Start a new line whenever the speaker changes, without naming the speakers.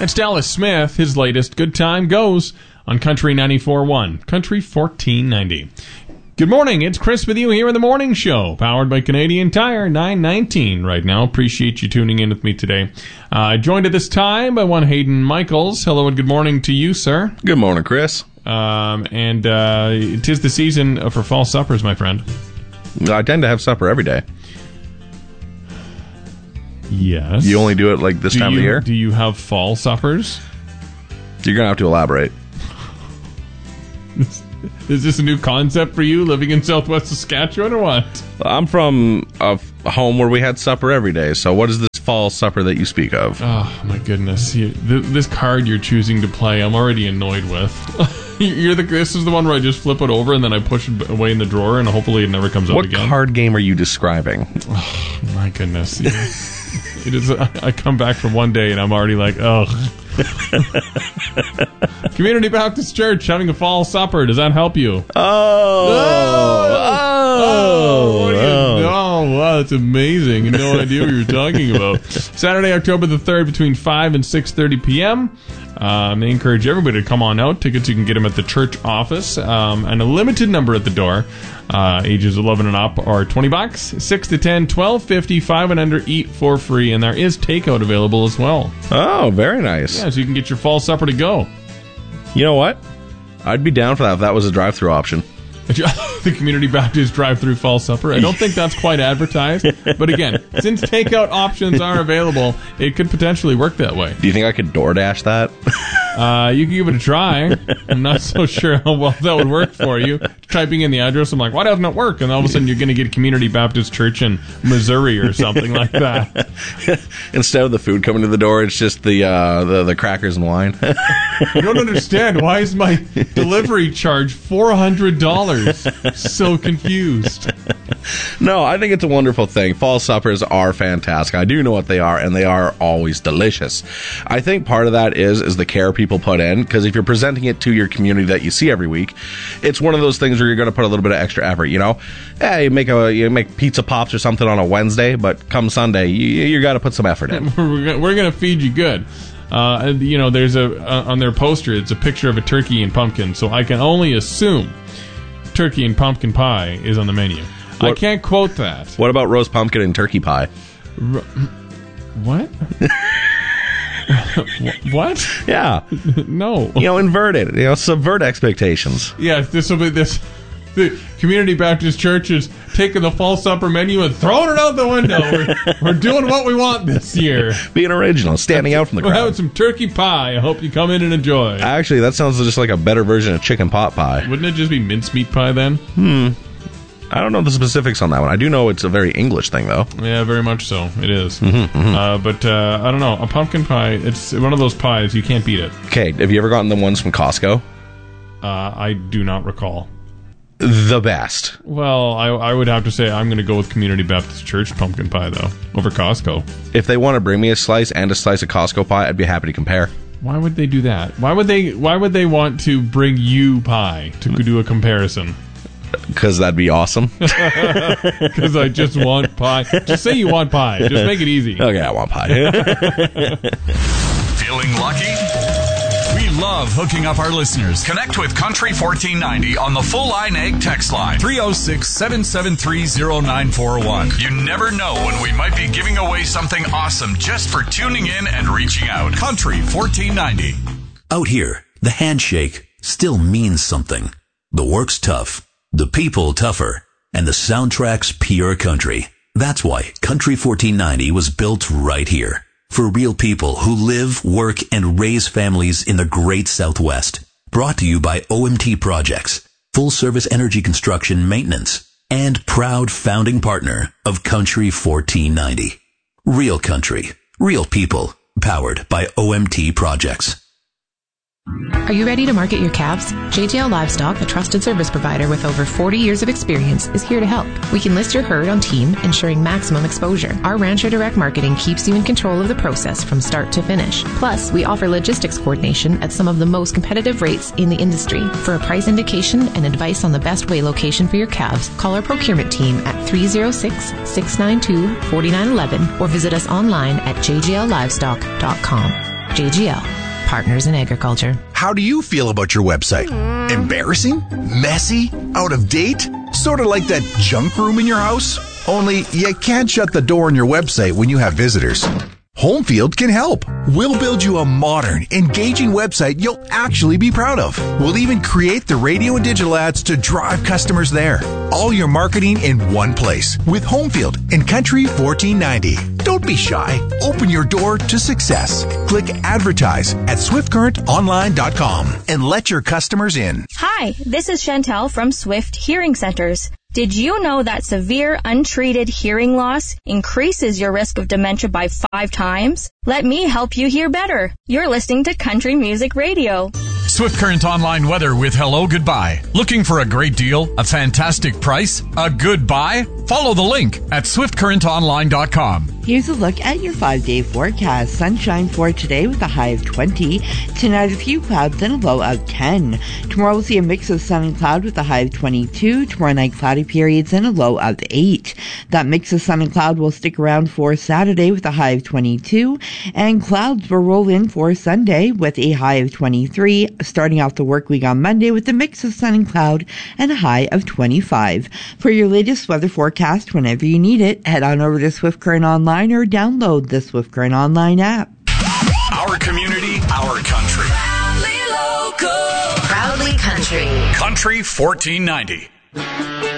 That's Dallas Smith. His latest Good Time Goes on Country 94.1, Country 1490. Good morning. It's Chris with you here in the morning show, powered by Canadian Tire, 919 right now. Appreciate you tuning in with me today. Joined at this time by one Hayden Michaels. Hello and good morning to you, sir.
Good morning, Chris.
It is the season for fall suppers, my friend.
I tend to have supper every day.
Yes.
You only do it like this time of the year?
Do you have fall suppers?
You're going to have to elaborate.
Is this a new concept for you, living in southwest Saskatchewan, or what?
I'm from a home where we had supper every day, so what is this fall supper that you speak of?
Oh, my goodness. This card you're choosing to play, I'm already annoyed with. This is the one where I just flip it over and then I push it away in the drawer and hopefully it never comes up again.
What card game are you describing?
Oh, my goodness. It is. I come back from one day and I'm already like, ugh. Community Baptist Church having a fall supper. Does that help you? Oh, wow, that's amazing. No idea what you're talking about. Saturday, October the 3rd, between 5 and 6:30 p.m. They encourage everybody to come on out. Tickets, you can get them at the church office. And a limited number at the door. Ages 11 and up are $20. 6 to 10, $12.50. 5 and under, eat for free. And there is takeout available as well.
Oh, very nice.
Yeah, so you can get your fall supper to go.
You know what? I'd be down for that if that was a drive-through option.
The Community Baptist drive-through fall supper. I don't think that's quite advertised. But again, since takeout options are available, it could potentially work that way.
Do you think I could DoorDash that?
You can give it a try. I'm not so sure how well that would work for you. Typing in the address, I'm like, why doesn't it work? And all of a sudden you're going to get Community Baptist Church in Missouri or something like that.
Instead of the food coming to the door, it's just the crackers and wine.
I don't understand. Why is my delivery charge $400? So confused.
No, I think it's a wonderful thing. Fall suppers are fantastic. I do know what they are, and they are always delicious. I think part of that is the care people put in, because if you're presenting it to your community that you see every week, it's one of those things where you're going to put a little bit of extra effort, you know? You make pizza pops or something on a Wednesday, but come Sunday, you got to put some effort in.
We're going to feed you good. There's on their poster, it's a picture of a turkey and pumpkin, so I can only assume turkey and pumpkin pie is on the menu. I can't quote that.
What about roast pumpkin and turkey pie?
What? What?
Yeah.
No.
Invert it. Subvert expectations.
Yeah, this will be this. The Community Baptist Church is taking the fall supper menu and throwing it out the window. We're doing what we want this year.
Being original, standing out from the crowd.
We're having some turkey pie. I hope you come in and enjoy.
Actually, that sounds just like a better version of chicken pot pie.
Wouldn't it just be mincemeat pie then?
I don't know the specifics on that one. I do know it's a very English thing, though.
Yeah, very much so. It is. But I don't know. A pumpkin pie, it's one of those pies. You can't beat it.
Okay, have you ever gotten the ones from Costco?
I do not recall.
The best.
Well, I would have to say I'm going to go with Community Baptist Church pumpkin pie, though, over Costco.
If they want to bring me a slice and a slice of Costco pie, I'd be happy to compare.
Why would they do that? Why would they want to bring you pie to do a comparison?
Because that'd be awesome.
Because I just want pie. Just say you want pie. Just make it easy.
Okay, I want pie.
Feeling lucky? We love hooking up our listeners. Connect with Country 1490 on the Full Line Ag text line. 306-773-0941. You never know when we might be giving away something awesome just for tuning in and reaching out. Country 1490.
Out here, the handshake still means something. The work's tough, the people tougher, and the soundtrack's pure country. That's why Country 1490 was built right here. For real people who live, work, and raise families in the great Southwest. Brought to you by OMT Projects, full service energy construction maintenance, and proud founding partner of Country 1490. Real country, real people, powered by OMT Projects.
Are you ready to market your calves? JGL Livestock, a trusted service provider with over 40 years of experience, is here to help. We can list your herd on team, ensuring maximum exposure. Our Rancher Direct Marketing keeps you in control of the process from start to finish. Plus, we offer logistics coordination at some of the most competitive rates in the industry. For a price indication and advice on the best weigh location for your calves, call our procurement team at 306-692-4911 or visit us online at jgllivestock.com. JGL, partners in agriculture.
How do you feel about your website? Embarrassing? Messy? Out of date? Sort of like that junk room in your house? Only you can't shut the door on your website when you have visitors. Homefield can help. We'll build you a modern, engaging website you'll actually be proud of. We'll even create the radio and digital ads to drive customers there. All your marketing in one place with Homefield in Country 1490. Don't be shy. Open your door to success. Click advertise at swiftcurrentonline.com and let your customers in.
Hi, this is Chantel from Swift Hearing Centers. Did you know that severe untreated hearing loss increases your risk of dementia by 5 times? Let me help you hear better. You're listening to Country Music Radio.
Swift Current Online weather with Hello Goodbye. Looking for a great deal, a fantastic price, a good buy? Follow the link at swiftcurrentonline.com.
Here's a look at your 5-day forecast. Sunshine for today with a high of 20. Tonight a few clouds and a low of 10. Tomorrow we'll see a mix of sun and cloud with a high of 22. Tomorrow night cloudy periods and a low of 8. That mix of sun and cloud will stick around for Saturday with a high of 22. And clouds will roll in for Sunday with a high of 23. Starting off the work week on Monday with a mix of sun and cloud and a high of 25. For your latest weather forecast whenever you need it, head on over to Swift Current Online or download the Swift Current Online app.
Our community, our country.
Proudly local. Proudly country.
Country 1490.